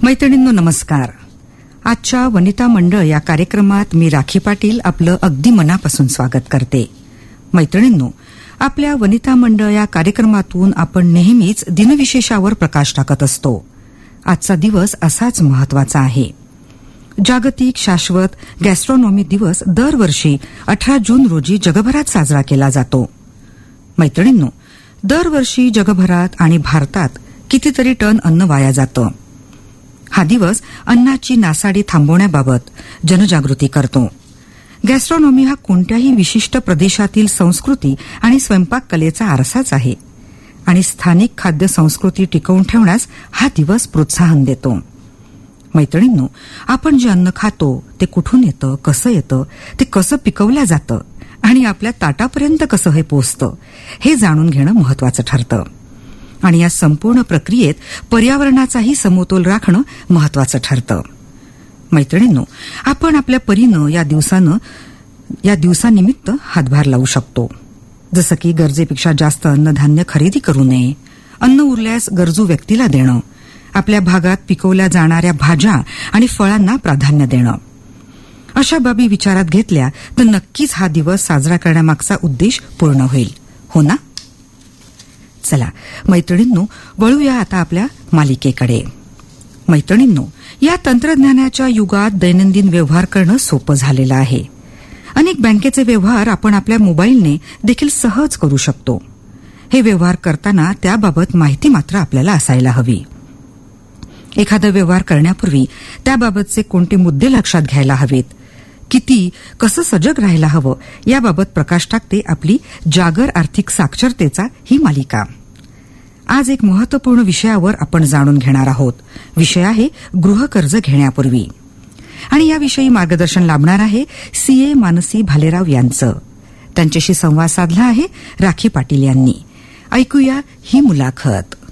मैत्रिणींनो नमस्कार. आजच्या वनिता मंडळ या कार्यक्रमात मी राखी पाटील आपलं अगदी मनापासून स्वागत करते. मैत्रिणींनो, आपल्या वनिता मंडळ या कार्यक्रमातून आपण नेहमीच दिनविशेषावर प्रकाश टाकत असतो. आजचा दिवस असाच महत्वाचा आहे. जागतिक शाश्वत गॅस्ट्रॉनॉमी दिवस दरवर्षी 18 जून रोजी जगभरात साजरा केला जातो. मैत्रिणींनो, दरवर्षी जगभरात आणि भारतात कितीतरी टन अन्न वाया जातं. हा दिवस अन्नाची नासाडी थांबवण्याबाबत जनजागृती करतो. गॅस्ट्रॉनॉमी हा कोणत्याही विशिष्ट प्रदेशातील संस्कृती आणि स्वयंपाक कलेचा आरसाच आहे आणि स्थानिक खाद्य संस्कृती टिकवून ठेवण्यास हा दिवस प्रोत्साहन देतो. मैत्रिणींनो, आपण जे अन्न खातो ते कुठून येतं, कसं येतं, ते कसं पिकवलं जातं आणि आपल्या ताटापर्यंत कसं हे पोहोचतं हे जाणून घेणं महत्वाचं ठरतं. आणि या संपूर्ण प्रक्रियेत पर्यावरणाचाही समतोल राखणं महत्वाचं ठरतं. मैत्रिणींनो, आपण आपल्या परीनं या दिवसानिमित्त हातभार लावू शकतो. जसं की गरजेपेक्षा जास्त अन्नधान्य खरेदी करू नये, अन्न उरल्यास गरजू व्यक्तीला देणं, आपल्या भागात पिकवल्या जाणाऱ्या भाज्या आणि फळांना प्राधान्य देणं. अशा बाबी विचारात घेतल्या तर नक्कीच हा दिवस साजरा करण्यामागचा उद्देश पूर्ण होईल, हो ना? चला मैत्रिणींनो, वळूया आता आपल्या मालिकेकडे. मैत्रिणींनो, या तंत्रज्ञानाच्या युगात दैनंदिन व्यवहार करणं सोपं झालेलं आहे. अनेक बँकेचे व्यवहार आपण आपल्या मोबाईलने देखील सहज करू शकतो. हे व्यवहार करताना त्याबाबत माहिती मात्र आपल्याला असायला हवी. एखादा व्यवहार करण्यापूर्वी त्याबाबतचे कोणते मुद्दे लक्षात घ्यायला हवेत, किती कसं सजग राहायला हवं याबाबत प्रकाश टाकते आपली जागर आर्थिक साक्षरतेचा ही मालिका. आज एक महत्वपूर्ण विषयावर आपण जाणून घेणार आहोत. विषय आहे गृहकर्ज घेण्यापूर्वी. आणि याविषयी मार्गदर्शन लाभणार आहे सीए मानसी भालेराव यांचं. त्यांच्याशी संवाद साधला आहे राखी पाटील यांनी. ऐकूया ही मुलाखत.